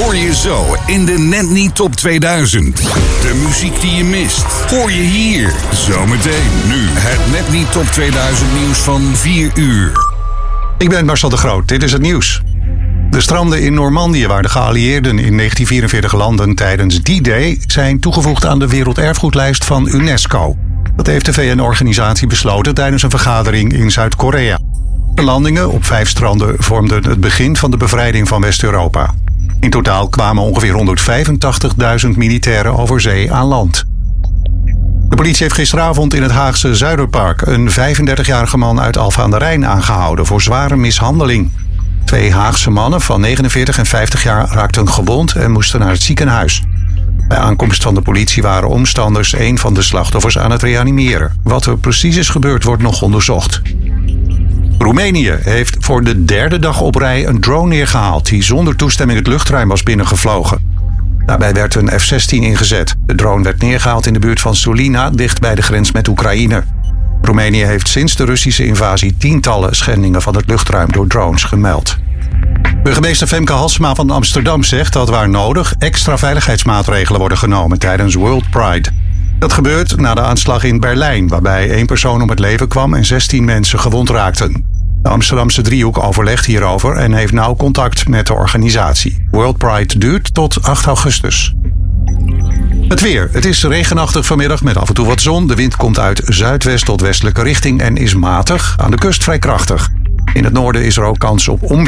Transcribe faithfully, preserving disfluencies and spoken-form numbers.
hoor je zo in de Net Niet Top tweeduizend. De muziek die je mist, hoor je hier. Zometeen nu het Net Niet Top tweeduizend nieuws van vier uur. Ik ben Marcel de Groot, dit is het nieuws. De stranden in Normandië, waar de geallieerden in negentien vierenveertig landen tijdens D-Day, zijn toegevoegd aan de Werelderfgoedlijst van UNESCO. Dat heeft de V N-organisatie besloten tijdens een vergadering in Zuid-Korea. De landingen op vijf stranden vormden het begin van de bevrijding van West-Europa. In totaal kwamen ongeveer honderdvijfentachtigduizend militairen over zee aan land. De politie heeft gisteravond in het Haagse Zuiderpark een vijfendertigjarige man uit Alphen aan de Rijn aangehouden voor zware mishandeling. Twee Haagse mannen van negenenveertig en vijftig jaar raakten gewond en moesten naar het ziekenhuis. Bij aankomst van de politie waren omstanders een van de slachtoffers aan het reanimeren. Wat er precies is gebeurd wordt nog onderzocht. Roemenië heeft voor de derde dag op rij een drone neergehaald die zonder toestemming het luchtruim was binnengevlogen. Daarbij werd een F zestien ingezet. De drone werd neergehaald in de buurt van Sulina, dicht bij de grens met Oekraïne. Roemenië heeft sinds de Russische invasie tientallen schendingen van het luchtruim door drones gemeld. Burgemeester Femke Halsema van Amsterdam zegt dat waar nodig extra veiligheidsmaatregelen worden genomen tijdens World Pride. Dat gebeurt na de aanslag in Berlijn, waarbij één persoon om het leven kwam en zestien mensen gewond raakten. De Amsterdamse driehoek overlegt hierover en heeft nauw contact met de organisatie. World Pride duurt tot acht augustus. Het weer. Het is regenachtig vanmiddag met af en toe wat zon. De wind komt uit zuidwest tot westelijke richting en is matig. Aan de kust vrij krachtig. In het noorden is er ook kans op onweer.